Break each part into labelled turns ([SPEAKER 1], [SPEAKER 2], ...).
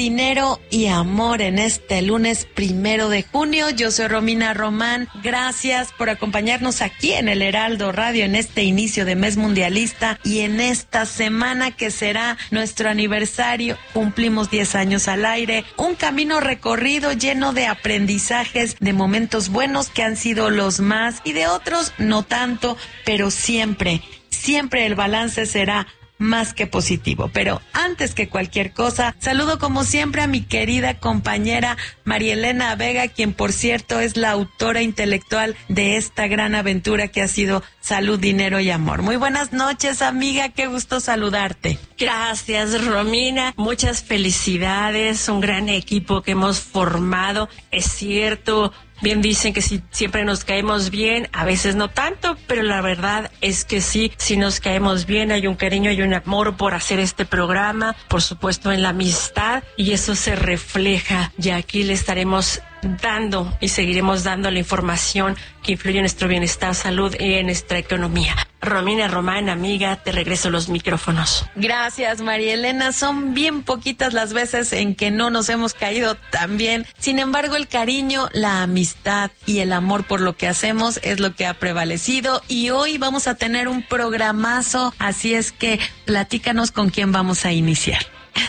[SPEAKER 1] dinero y amor en este lunes 1 de junio. Yo soy Romina Román. Gracias por acompañarnos aquí en el Heraldo Radio en este inicio de mes mundialista y en esta semana que será nuestro aniversario. Cumplimos 10 años al aire. Un camino recorrido lleno de aprendizajes, de momentos buenos que han sido los más y de otros no tanto, pero siempre el balance será más que positivo. Pero antes que cualquier cosa, saludo como siempre a mi querida compañera María Elena Vega, quien por cierto es la autora intelectual de esta gran aventura que ha sido Salud, Dinero y Amor. Muy buenas noches, amiga, qué gusto saludarte.
[SPEAKER 2] Gracias, Romina, muchas felicidades, un gran equipo que hemos formado, es cierto. Bien dicen que si siempre nos caemos bien, a veces no tanto, pero la verdad es que sí, si nos caemos bien, hay un cariño, hay un amor por hacer este programa, por supuesto en la amistad, y eso se refleja, y aquí le estaremos dando y seguiremos dando la información que influye en nuestro bienestar, salud y en nuestra economía. Romina Román, amiga, te regreso los micrófonos.
[SPEAKER 1] Gracias, María Elena. Son bien poquitas las veces en que no nos hemos caído tan bien. Sin embargo, el cariño, la amistad y el amor por lo que hacemos es lo que ha prevalecido. Y hoy vamos a tener un programazo, así es que platícanos con quién vamos a iniciar.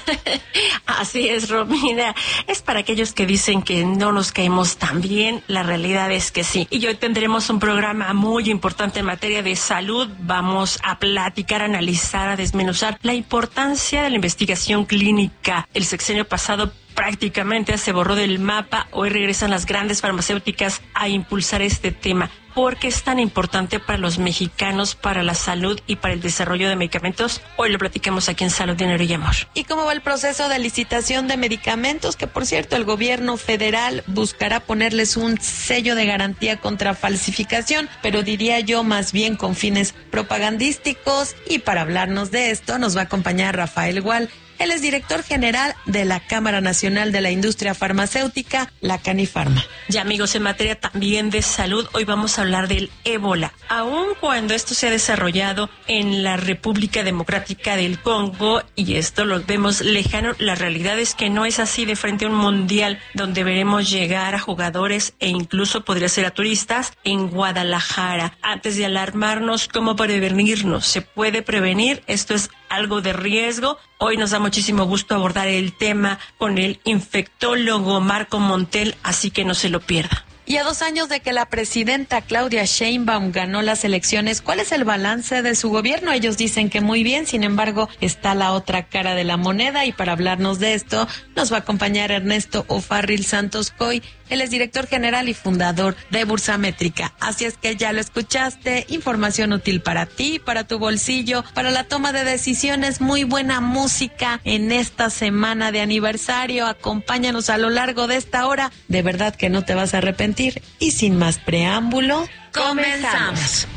[SPEAKER 2] Así es, Romina. Es para aquellos que dicen que no nos caemos tan bien. La realidad es que sí. Y hoy tendremos un programa muy importante en materia de salud. Vamos a platicar, a analizar, a desmenuzar la importancia de la investigación clínica. El sexenio pasado prácticamente se borró del mapa. Hoy regresan las grandes farmacéuticas a impulsar este tema. ¿Por qué es tan importante para los mexicanos, para la salud y para el desarrollo de medicamentos? Hoy lo platicamos aquí en Salud, Dinero y Amor.
[SPEAKER 1] ¿Y cómo va el proceso de licitación de medicamentos? Que por cierto, el gobierno federal buscará ponerles un sello de garantía contra falsificación, pero diría yo más bien con fines propagandísticos. Y para hablarnos de esto nos va a acompañar Rafael Gual. Él es director general de la Cámara Nacional de la Industria Farmacéutica, la Canifarma.
[SPEAKER 2] Y amigos, en materia también de salud, hoy vamos a hablar del ébola. Aun cuando esto se ha desarrollado en la República Democrática del Congo, y esto lo vemos lejano, la realidad es que no es así. De frente a un mundial donde veremos llegar a jugadores e incluso podría ser a turistas en Guadalajara. Antes de alarmarnos, ¿cómo prevenirnos? ¿Se puede prevenir? Esto es algo de riesgo. Hoy nos da muchísimo gusto abordar el tema con el infectólogo Marco Montel, así que no se lo pierda.
[SPEAKER 1] Y a 2 años de que la presidenta Claudia Sheinbaum ganó las elecciones, ¿cuál es el balance de su gobierno? Ellos dicen que muy bien, sin embargo, está la otra cara de la moneda, y para hablarnos de esto nos va a acompañar Ernesto O'Farrill Santos Coy. Él es director general y fundador de Bursamétrica. Así es que ya lo escuchaste, información útil para ti, para tu bolsillo, para la toma de decisiones, muy buena música en esta semana de aniversario. Acompáñanos a lo largo de esta hora, de verdad que no te vas a arrepentir. Y sin más preámbulo, comenzamos.